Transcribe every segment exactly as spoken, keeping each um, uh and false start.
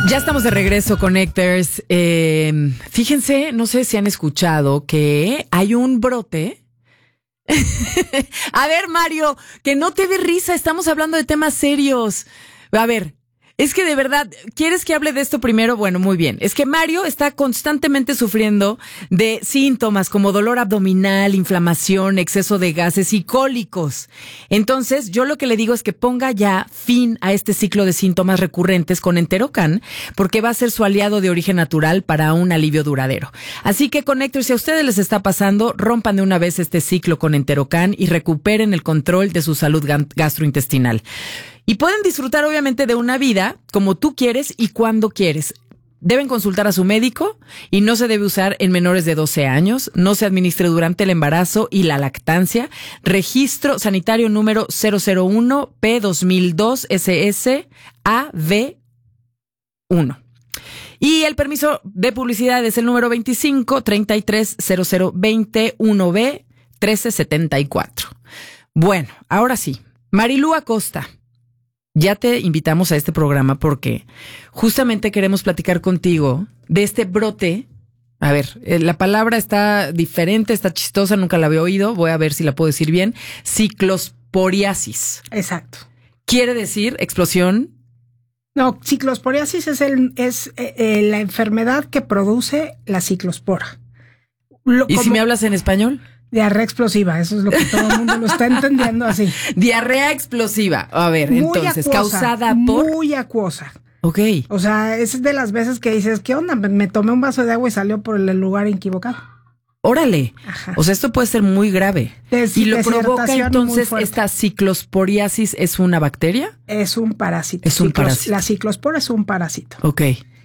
Ya estamos de regreso, Connectors. Eh, fíjense, no sé si han escuchado que hay un brote. A ver, Mario, que no te dé risa, estamos hablando de temas serios. A ver, es que de verdad, ¿quieres que hable de esto primero? Bueno, muy bien. Es que Mario está constantemente sufriendo de síntomas como dolor abdominal, inflamación, exceso de gases y cólicos. Entonces, yo lo que le digo es que ponga ya fin a este ciclo de síntomas recurrentes con Enterocan, porque va a ser su aliado de origen natural para un alivio duradero. Así que, Connectors, si a ustedes les está pasando, rompan de una vez este ciclo con Enterocan y recuperen el control de su salud gastrointestinal. Y pueden disfrutar obviamente de una vida como tú quieres y cuando quieres. Deben consultar a su médico y no se debe usar en menores de doce años. No se administre durante el embarazo y la lactancia. Registro sanitario número cero cero uno P dos mil dos S S A V uno. Y el permiso de publicidad es el número veinticinco treinta y tres cero cero veinte uno B trece setenta y cuatro. Bueno, ahora sí. Marilú Acosta. Ya te invitamos a este programa porque justamente queremos platicar contigo de este brote. A ver, eh, la palabra está diferente, está chistosa, nunca la había oído. Voy a ver si la puedo decir bien. Ciclosporiasis. Exacto. ¿Quiere decir explosión? No, ciclosporiasis es, el, es eh, eh, la enfermedad que produce la ciclospora. Lo, ¿Y si me hablas en español? Diarrea explosiva, eso es lo que todo el mundo lo está entendiendo así. Diarrea explosiva. A ver, muy entonces, acuosa, causada por... Muy acuosa. Ok. O sea, es de las veces que dices, ¿qué onda? Me tomé un vaso de agua y salió por el lugar equivocado. Órale. Ajá. O sea, esto puede ser muy grave. Des- y lo provoca entonces, esta ciclosporiasis, ¿es una bacteria? Es un parásito. Es un Ciclos, parásito. La ciclospora es un parásito. Ok.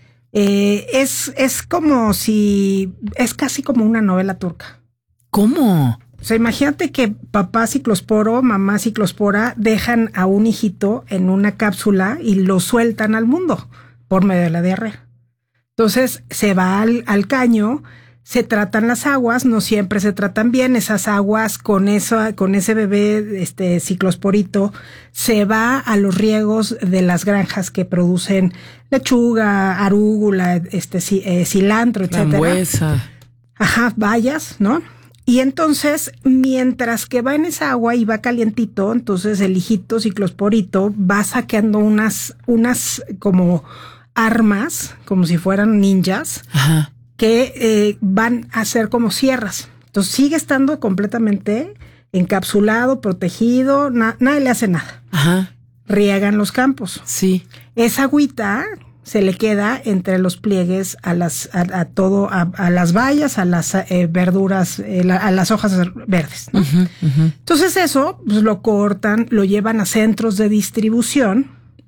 Eh, es, es como si, es casi como una novela turca. ¿Cómo? O sea, imagínate que papá ciclosporo, mamá ciclospora dejan a un hijito en una cápsula y lo sueltan al mundo por medio de la diarrea. Entonces se va al, al caño, se tratan las aguas, no siempre se tratan bien. Esas aguas con eso, con ese bebé, este ciclosporito, se va a los riegos de las granjas que producen lechuga, arúgula, este eh, cilantro, etcétera. Frambuesa. Ajá, bayas, ¿no? Y entonces, mientras que va en esa agua y va calientito, entonces el hijito ciclosporito va saqueando unas, unas como armas, como si fueran ninjas, ajá, que eh, van a ser como sierras. Entonces sigue estando completamente encapsulado, protegido, na- nadie le hace nada. Ajá. Riegan los campos. Sí. Esa agüita se le queda entre los pliegues a las a, a todo a, a las bayas, a las eh, verduras, eh, la, a las hojas verdes, ¿no? Uh-huh, uh-huh. Entonces eso pues lo cortan, lo llevan a centros de distribución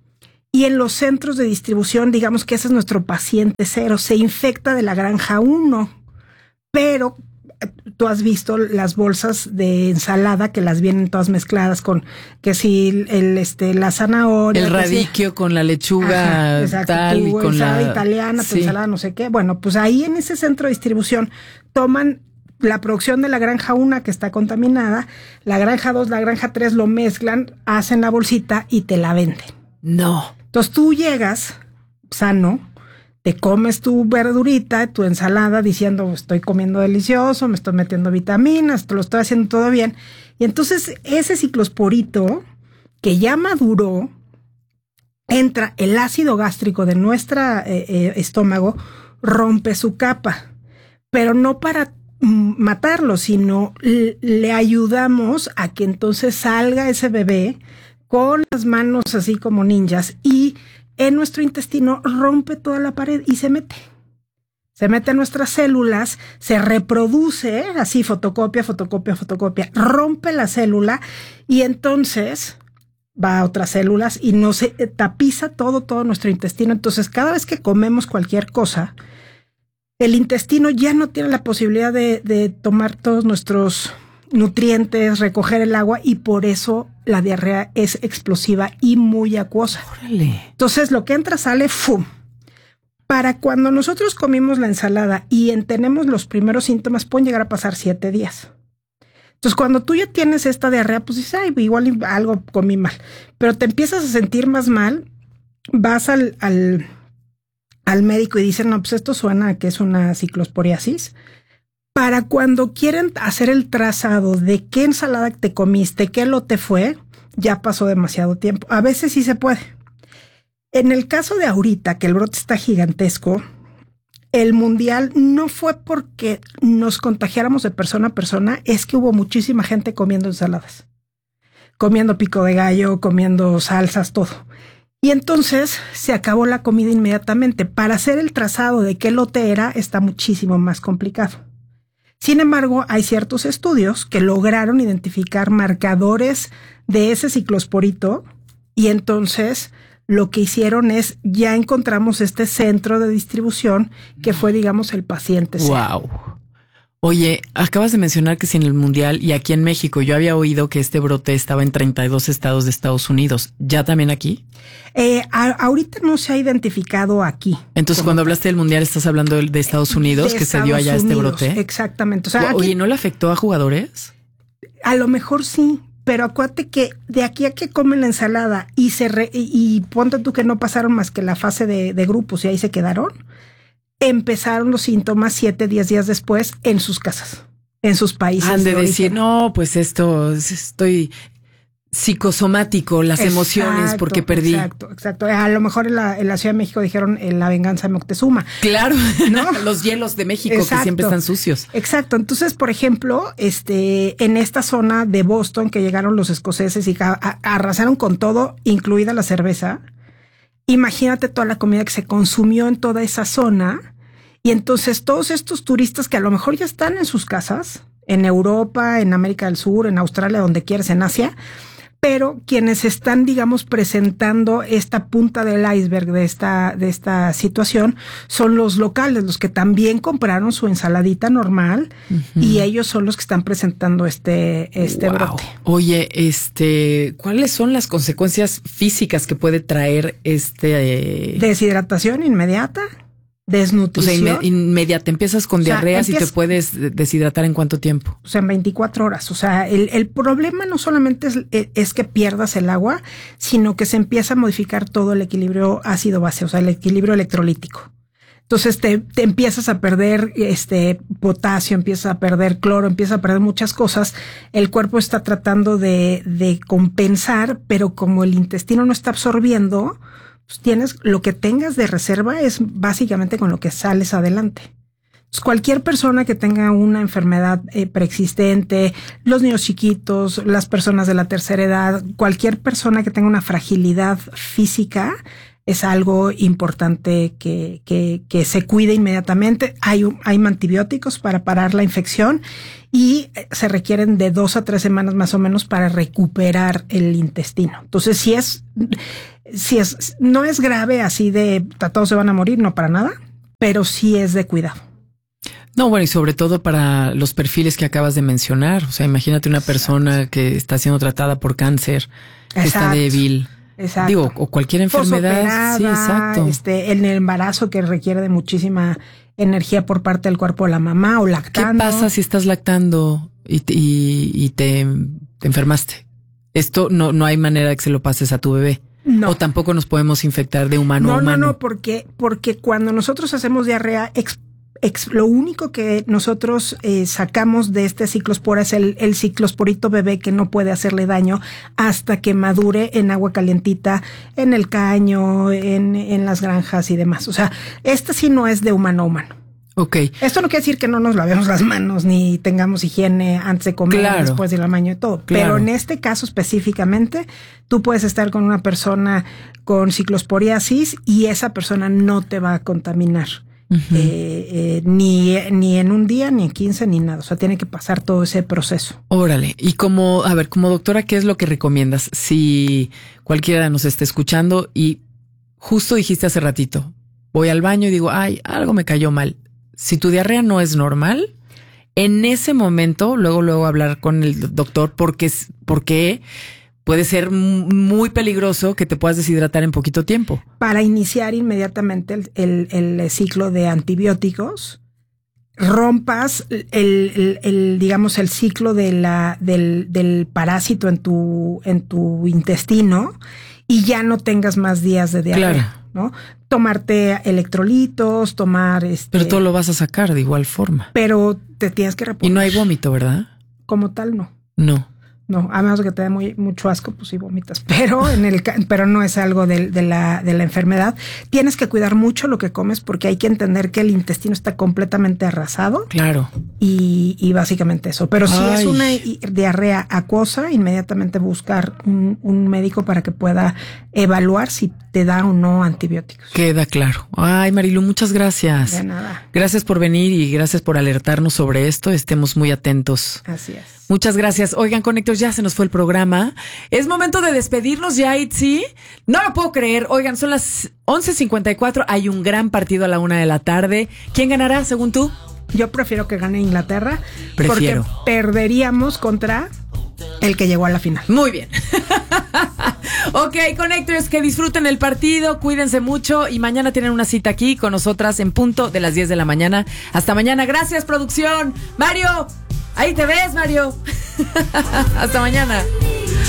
y en los centros de distribución, digamos que ese es nuestro paciente cero, se infecta de la granja uno, pero tú has visto las bolsas de ensalada que las vienen todas mezcladas con que si el este la zanahoria, el radicchio si, con la lechuga, ajá, tal tu y con ensalada la italiana, tu sí. ensalada no sé qué. Bueno, pues ahí en ese centro de distribución toman la producción de la granja uno que está contaminada, la granja dos, la granja tres lo mezclan, hacen la bolsita y te la venden. No. Entonces tú llegas sano, te comes tu verdurita, tu ensalada, diciendo estoy comiendo delicioso, me estoy metiendo vitaminas, te lo estoy haciendo todo bien. Y entonces ese ciclosporito que ya maduró, entra el ácido gástrico de nuestro eh, eh, estómago, rompe su capa, pero no para mm, matarlo, sino l- le ayudamos a que entonces salga ese bebé con las manos así como ninjas y en nuestro intestino rompe toda la pared y se mete. Se mete en nuestras células, se reproduce, así fotocopia, fotocopia, fotocopia, rompe la célula y entonces va a otras células y no se tapiza todo, todo nuestro intestino. Entonces, cada vez que comemos cualquier cosa, el intestino ya no tiene la posibilidad de, de tomar todos nuestros nutrientes, recoger el agua y por eso la diarrea es explosiva y muy acuosa. Órale. Entonces lo que entra sale ¡fum! Para cuando nosotros comimos la ensalada y tenemos los primeros síntomas pueden llegar a pasar siete días. Entonces cuando tú ya tienes esta diarrea pues dices, ay, igual algo comí mal, pero te empiezas a sentir más mal, vas al, al al médico y dicen, no, pues esto suena a que es una ciclosporiasis. Para cuando quieren hacer el trazado de qué ensalada te comiste, qué lote fue, ya pasó demasiado tiempo. A veces sí se puede. En el caso de ahorita, que el brote está gigantesco, el mundial no fue porque nos contagiáramos de persona a persona, es que hubo muchísima gente comiendo ensaladas, comiendo pico de gallo, comiendo salsas, todo. Y entonces se acabó la comida inmediatamente. Para hacer el trazado de qué lote era, está muchísimo más complicado. Sin embargo, hay ciertos estudios que lograron identificar marcadores de ese ciclosporito y entonces lo que hicieron es, ya encontramos este centro de distribución que fue, digamos, el paciente cero. Wow. Oye, acabas de mencionar que si en el mundial y aquí en México, yo había oído que este brote estaba en treinta y dos estados de Estados Unidos. ¿Ya también aquí? Eh, a, ahorita no se ha identificado aquí. Entonces, cuando tal. hablaste del mundial, estás hablando de, de Estados Unidos, de que Estados se dio allá Unidos, este brote. Exactamente. O sea, Oye, aquí, ¿no le afectó a jugadores? A lo mejor sí, pero acuérdate que de aquí a que comen la ensalada y se re, y, y ponte tú que no pasaron más que la fase de, de grupos y ahí se quedaron, empezaron los síntomas siete, diez días después en sus casas, en sus países. Han de, de decir, origen. no, pues esto, estoy psicosomático, las Exacto, emociones, porque perdí. Exacto, exacto. A lo mejor en la, en la Ciudad de México dijeron en la venganza de Moctezuma. Claro, ¿no? Los hielos de México, Exacto. que siempre están sucios. Exacto. Entonces, por ejemplo, este, en esta zona de Boston que llegaron los escoceses y a, a, arrasaron con todo, incluida la cerveza. Imagínate toda la comida que se consumió en toda esa zona. Y entonces todos estos turistas que a lo mejor ya están en sus casas, en Europa, en América del Sur, en Australia, donde quieras, en Asia, pero quienes están, digamos, presentando esta punta del iceberg de esta, de esta situación son los locales, los que también compraron su ensaladita normal, uh-huh. y ellos son los que están presentando este, este wow. brote. Oye, este, ¿cuáles son las consecuencias físicas que puede traer este? Eh... Deshidratación inmediata. Desnutrición. O sea, inme- inmediata, empiezas con o sea, diarreas empieza, y te puedes deshidratar en cuánto tiempo. O sea, en veinticuatro horas. O sea, el, el problema no solamente es, es que pierdas el agua, sino que se empieza a modificar todo el equilibrio ácido-base, o sea, el equilibrio electrolítico. Entonces te, te empiezas a perder este potasio, empiezas a perder cloro, empiezas a perder muchas cosas. El cuerpo está tratando de, de compensar, pero como el intestino no está absorbiendo, pues tienes lo que tengas de reserva es básicamente con lo que sales adelante. Pues cualquier persona que tenga una enfermedad eh, preexistente, los niños chiquitos, las personas de la tercera edad, cualquier persona que tenga una fragilidad física, es algo importante que, que, que se cuide inmediatamente. Hay, hay antibióticos para parar la infección y se requieren de dos a tres semanas más o menos para recuperar el intestino. Entonces, si es, si es, no es grave así de todos se van a morir, no para nada, pero sí es de cuidado. No, bueno, y sobre todo para los perfiles que acabas de mencionar. O sea, imagínate una persona Exacto. que está siendo tratada por cáncer, que Exacto. está débil. Exacto. Digo, o cualquier enfermedad. Sí, exacto. Este, en el embarazo que requiere de muchísima energía por parte del cuerpo de la mamá o lactando. ¿Qué pasa si estás lactando y te, y, y te, te enfermaste? Esto no, no hay manera de que se lo pases a tu bebé. No. O tampoco nos podemos infectar de humano no, a humano. No, no, porque, porque cuando nosotros hacemos diarrea, ex, ex, lo único que nosotros eh, sacamos de este ciclospora es el, el ciclosporito bebé que no puede hacerle daño hasta que madure en agua calientita, en el caño, en, en las granjas y demás. O sea, este sí no es de humano a humano. Ok. Esto no quiere decir que no nos lavemos las manos ni tengamos higiene antes de comer, claro. después del baño y todo. Claro. Pero en este caso específicamente, tú puedes estar con una persona con ciclosporiasis y esa persona no te va a contaminar. Uh-huh. eh, eh, ni, ni en un día, ni en quince, ni nada. O sea, tiene que pasar todo ese proceso. Órale. Y como, a ver, como doctora, ¿qué es lo que recomiendas? Si cualquiera nos está escuchando y justo dijiste hace ratito, voy al baño y digo, ay, algo me cayó mal. Si tu diarrea no es normal, en ese momento, luego, luego hablar con el doctor porque, porque puede ser muy peligroso que te puedas deshidratar en poquito tiempo. Para iniciar inmediatamente el, el, el ciclo de antibióticos, rompas el, el, el digamos, el ciclo de la, del, del parásito en tu, en tu intestino y ya no tengas más días de diarrea. Claro. ¿no? Tomarte electrolitos, tomar este. Pero todo lo vas a sacar de igual forma. Pero te tienes que reponer. Y no hay vómito, ¿verdad? Como tal, no. No. No, a menos que te dé muy, mucho asco, pues sí vomitas, pero en el pero no es algo de, de la de la enfermedad. Tienes que cuidar mucho lo que comes porque hay que entender que el intestino está completamente arrasado. Claro. Y, y básicamente eso. Pero si Ay. es una diarrea acuosa, inmediatamente buscar un, un médico para que pueda evaluar si te da o no antibióticos. Queda claro. Ay, Marilu, muchas gracias. De nada. Gracias por venir y gracias por alertarnos sobre esto. Estemos muy atentos. Así es. Muchas gracias. Oigan, Connectors, ya se nos fue el programa. Es momento de despedirnos ya, Itzi. No lo puedo creer. Oigan, son las once cincuenta y cuatro. Hay un gran partido a la una de la tarde. ¿Quién ganará, según tú? Yo prefiero que gane Inglaterra. Prefiero. Porque perderíamos contra el que llegó a la final. Muy bien. Ok, Connectors, que disfruten el partido, cuídense mucho y mañana tienen una cita aquí con nosotras en punto de las diez de la mañana. Hasta mañana. Gracias, producción. Mario, ahí te ves, Mario. Hasta mañana.